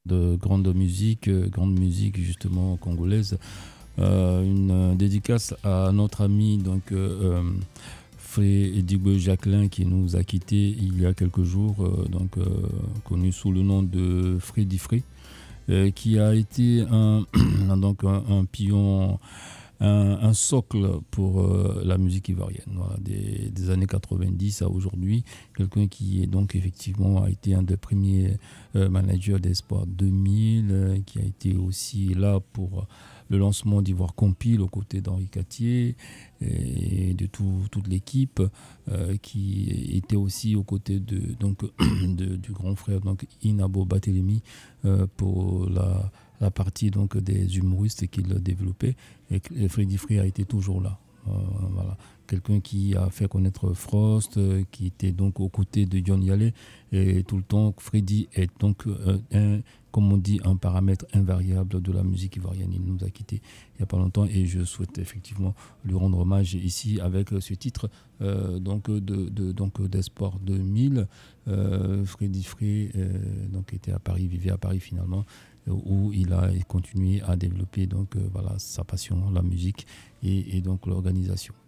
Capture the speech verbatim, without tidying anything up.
de grande musique, euh, grande musique justement congolaise. Euh, une euh, dédicace à notre ami donc euh, euh, Fré Edigbo Jacquelin qui nous a quittés il y a quelques jours, euh, donc euh, connu sous le nom de Freddy Free, euh, qui a été un donc un, un pion, un, un socle pour euh, la musique ivoirienne, voilà, des, des années quatre-vingt-dix à aujourd'hui. Quelqu'un qui est donc effectivement a été un des premiers euh, managers d'Espoir deux mille, euh, qui a été aussi là pour le lancement d'Ivoire Compile aux côtés d'Henri Cattier et de tout, toute l'équipe, euh, qui était aussi aux côtés de, donc, de, du grand frère donc Inabo Batelemi, euh, pour la la partie donc des humoristes qu'il développait, et, et Freddy Free a été toujours là. Euh, voilà. Quelqu'un qui a fait connaître Frost, euh, qui était donc aux côtés de John Yale, et tout le temps Freddy est donc euh, un, comme on dit, un paramètre invariable de la musique ivoirienne. Il nous a quittés il n'y a pas longtemps et je souhaite effectivement lui rendre hommage ici avec ce titre euh, donc de, de donc d'Espoir deux mille. Euh, Freddy Free euh, donc était à Paris, vivait à Paris finalement, où il a continué à développer donc euh, voilà sa passion, la musique et, et donc l'organisation.